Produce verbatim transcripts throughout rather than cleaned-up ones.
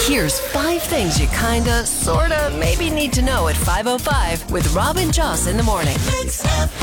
Here's five things you kinda, sorta, maybe need to know at five oh five with Rob and Joss in the morning. Mix F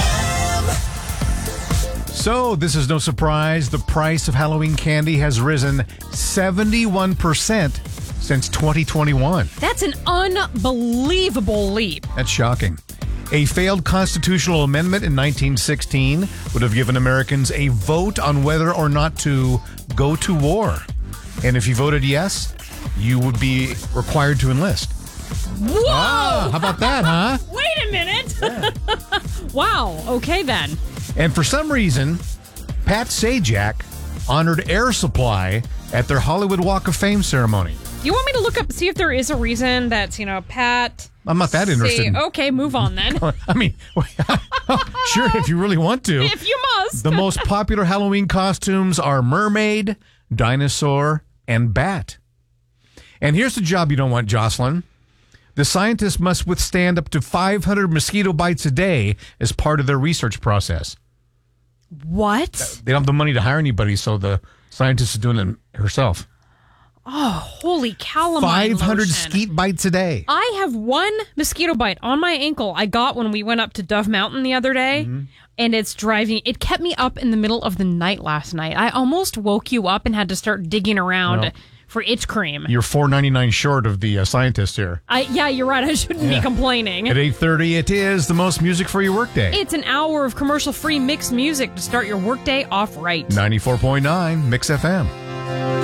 M. So, this is no surprise. The price of Halloween candy has risen seventy-one percent since twenty twenty-one. That's an unbelievable leap. That's shocking. A failed constitutional amendment in nineteen sixteen would have given Americans a vote on whether or not to go to war. And if you voted yes, you would be required to enlist. Whoa! Ah, how about that, huh? Wait a minute. Yeah. Wow. Okay, then. And for some reason, Pat Sajak honored Air Supply at their Hollywood Walk of Fame ceremony. You want me to look up, see if there is a reason that's, you know, Pat... I'm not that interested. Say, in, okay, move on then. I mean, sure, if you really want to. If you must. The most popular Halloween costumes are mermaid, dinosaur, and bat. And here's the job you don't want, Jocelyn. The scientists must withstand up to five hundred mosquito bites a day as part of their research process. What? They don't have the money to hire anybody, so the scientist is doing it herself. Oh, holy calamine five hundred lotion. skeet bites a day. I have one mosquito bite on my ankle I got when we went up to Dove Mountain the other day, mm-hmm. and it's driving... It kept me up in the middle of the night last night. I almost woke you up and had to start digging around well, for itch cream. You're four ninety-nine short of the uh, scientist here. I, yeah, you're right. I shouldn't yeah. be complaining. At eight thirty, it is the most music for your workday. It's an hour of commercial-free mixed music to start your workday off right. ninety-four point nine Mix F M.